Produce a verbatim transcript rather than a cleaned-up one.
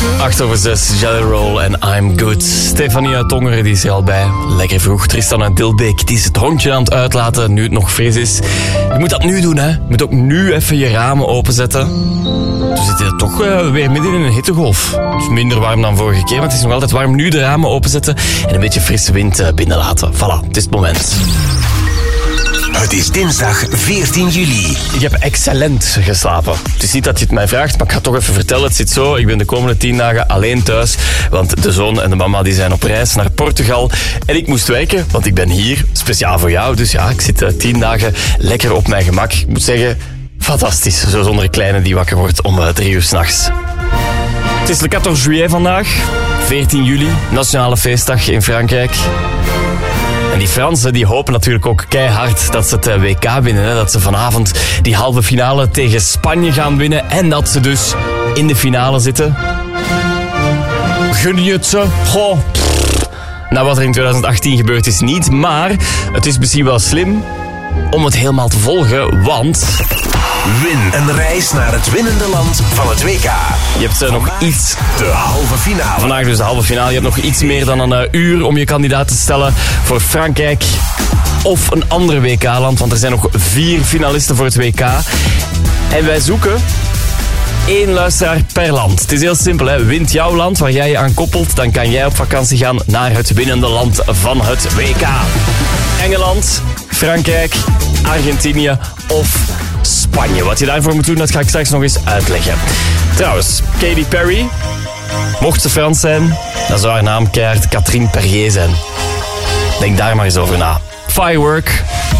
acht over zes, Jelly Roll en I'm Good. Stefanie uit Tongeren die is er al bij. Lekker vroeg. Tristan uit Dilbeek die is het hondje aan het uitlaten nu het nog fris is. Je moet dat nu doen, hè. Je moet ook nu even je ramen openzetten. We zitten toch uh, weer midden in een hittegolf. Het is minder warm dan vorige keer, maar het is nog altijd warm. Nu de ramen openzetten en een beetje frisse wind uh, binnenlaten. Voilà, het is het moment. Het is dinsdag veertien juli. Ik heb excellent geslapen. Het is niet dat je het mij vraagt, maar ik ga het toch even vertellen. Het zit zo, ik ben de komende tien dagen alleen thuis. Want de zoon en de mama die zijn op reis naar Portugal. En ik moest werken, want ik ben hier speciaal voor jou. Dus ja, ik zit uh, tien dagen lekker op mijn gemak. Ik moet zeggen, fantastisch. Zo zonder een kleine die wakker wordt om uh, drie uur 's nachts. Het is le quatorze juillet vandaag. veertien juli, nationale feestdag in Frankrijk. En die Fransen die hopen natuurlijk ook keihard dat ze het W K winnen. Hè? Dat ze vanavond die halve finale tegen Spanje gaan winnen. En dat ze dus in de finale zitten. Gun je het ze? Goh. Nou, wat er in twintig achttien gebeurd is niet. Maar het is misschien wel slim om het helemaal te volgen. Want Win een reis naar het winnende land van het W K. Je hebt uh, nog iets... De halve finale. Vandaag dus de halve finale. Je hebt nog iets meer dan een uh, uur om je kandidaat te stellen voor Frankrijk of een ander W K-land. Want er zijn nog vier finalisten voor het W K. En wij zoeken één luisteraar per land. Het is heel simpel, hè. Wint jouw land waar jij je aan koppelt, dan kan jij op vakantie gaan naar het winnende land van het W K. Engeland, Frankrijk, Argentinië of Spanje. Wat je daarvoor moet doen, dat ga ik straks nog eens uitleggen. Trouwens, Katy Perry, mocht ze Frans zijn, dan zou haar naam keihard Catherine Perrier zijn. Denk daar maar eens over na. Firework.